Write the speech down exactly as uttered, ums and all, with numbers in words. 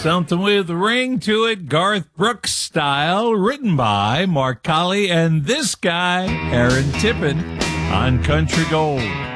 Something with a ring to it, Garth Brooks style, written by Mark Colley and this guy, Aaron Tippin, on Country Gold.